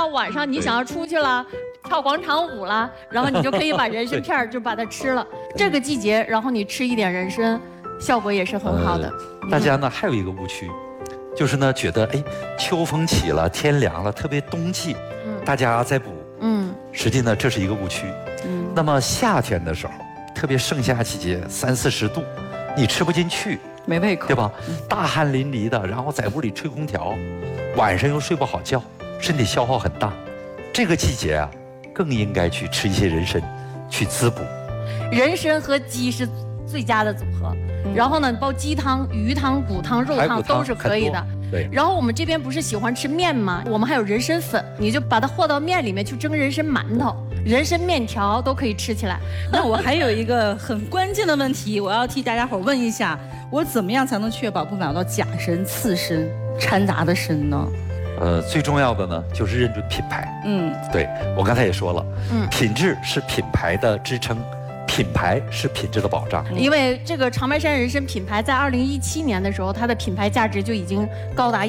到晚上你想要出去了，跳广场舞了，然后你就可以把人参片儿就把它吃了。这个季节，然后你吃一点人参，效果也是很好的。 大家呢还有一个误区，就是呢觉得秋风起了，天凉了，特别冬季，大家在补。实际呢这是一个误区。那么夏天的时候，特别盛夏季节，30-40度，你吃不进去， 没胃口， 对吧？大汗淋漓的，然后在屋里吹空调，晚上又睡不好觉，身体消耗很大。这个季节啊，更应该去吃一些人参，去滋补。 人参和鸡是最佳的组合。然后呢，煲鸡汤、鱼汤、骨汤、肉汤都是可以的。 对。 然后我们这边不是喜欢吃面吗？我们还有人参粉，你就把它和到面里面去蒸人参馒头、人参面条都可以吃起来。 那我还有一个很关键的问题，我要替大家伙问一下，我怎么样才能确保不买到假参、次参掺杂的参呢？ 最重要的呢就是认准品牌。对，我刚才也说了，品质是品牌的支撑。品牌是品质的保障， 因为这个长白山人参品牌在2017年的时候，它的品牌价值就已经高达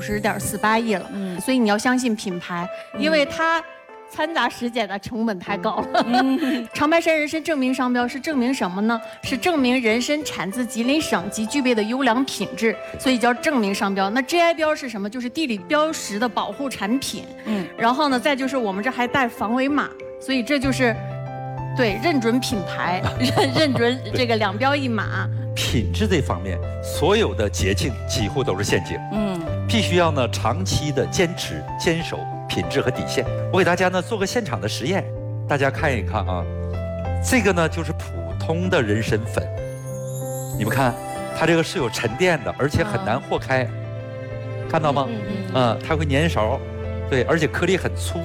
190.48亿了。所以你要相信品牌，因为它掺杂实检的成本太高了。长白山人参证明商标是证明什么呢？是证明人参产自吉林省及具备的优良品质，所以叫证明商标。那 GI 标是什么？就是地理标识的保护产品。然后呢，再就是我们这还带防伪码，所以这就是。对，认准品牌，认准这个2标1码。 品质这方面，所有的捷径几乎都是陷阱。必须要呢长期的坚持坚守品质和底线。我给大家呢做个现场的实验，大家看一看啊。这个呢就是普通的人参粉，你们看，它这个是有沉淀的，而且很难和开，看到吗？它会粘勺，对，而且颗粒很粗。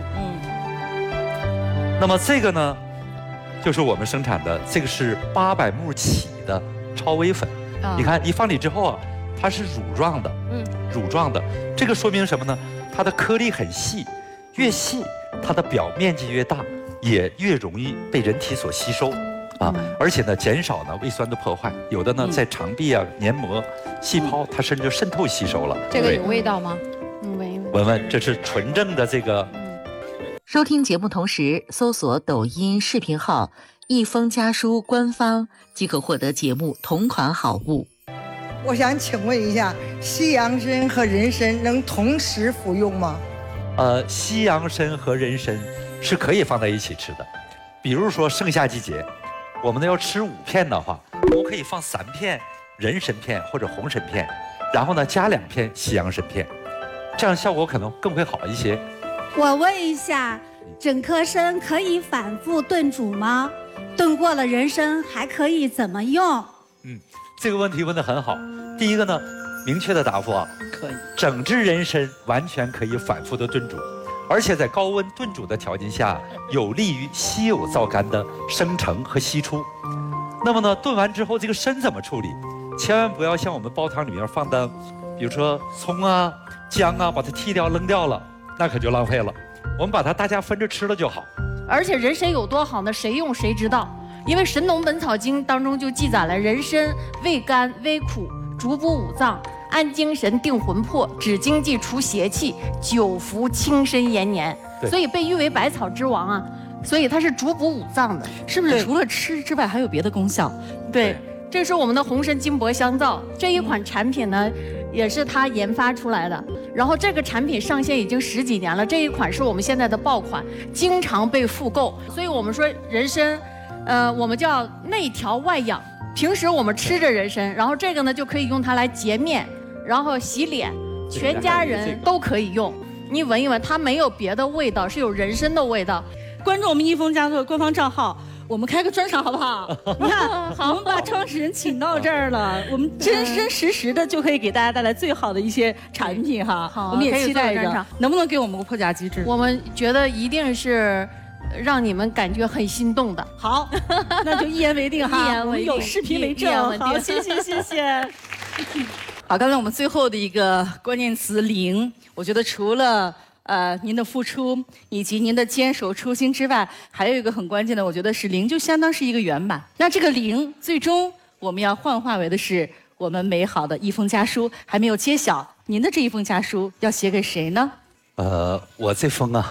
那么这个呢？就是我们生产的，这个是800目起的超微粉。你看，一放里之后啊，它是乳状的，乳状的。这个说明什么呢？它的颗粒很细，越细，它的表面积越大，也越容易被人体所吸收啊。而且呢，减少呢胃酸的破坏。有的呢，在肠壁啊、黏膜、细胞，它甚至渗透吸收了。 这个有味道吗？ 闻闻，这是纯正的这个。 收听节目同时搜索抖音视频号一封家书官方即可获得节目同款好物。 我想请问一下，西洋参和人参能同时服用吗？ 西洋参和人参是可以放在一起吃的。比如说盛夏季节，我们呢要吃5片的话，我们可以放3片人参片或者红参片，然后呢加2片西洋参片，这样效果可能更会好一些。 我问一下，整颗参可以反复炖煮吗？炖过了人参还可以怎么用？ 这个问题问得很好。第一个呢，明确的答复啊， 可以。 整只人参完全可以反复的炖煮，而且在高温炖煮的条件下，有利于稀有皂苷的生成和析出。那么呢，炖完之后这个参怎么处理？千万不要像我们煲汤里面放的，比如说葱啊、姜啊，把它剔掉扔掉了。那可就浪费了，我们把它大家分着吃了就好。 而且人参有多好呢？谁用谁知道。因为《神农本草经》当中就记载了，人参味甘微苦，主补五脏，安精神，定魂魄，止经济，除邪气，久服轻身延年。所以被誉为百草之王啊。所以它是主补五脏的， 是不是？除了吃之外，还有别的功效？ 对，这是我们的红参金箔香皂这一款产品呢。也是他研发出来的，然后这个产品上线已经10几年了，这一款是我们现在的爆款，经常被复购。所以我们说人参，我们叫内调外养。平时我们吃着人参，然后这个呢就可以用它来洁面，然后洗脸，全家人都可以用。你闻一闻，它没有别的味道，是有人参的味道。 关注我们一封家的官方账号。我们开个专场好不好？你看，我们把创始人请到这儿了，我们真真实实的就可以给大家带来最好的一些产品哈。 好， 我们也期待着，能不能给我们个破甲机制？ 我们觉得一定是让你们感觉很心动的。 好，那就一言为定哈。 一言为定， 有视频为证。好，谢谢。好，刚才我们最后的一个关键词零，我觉得除了。您的付出以及您的坚守初心之外，还有一个很关键的，我觉得是零，就相当是一个圆满。那这个零，最终我们要幻化为的是我们美好的一封家书。还没有揭晓，您的这一封家书要写给谁呢？ 我这封啊，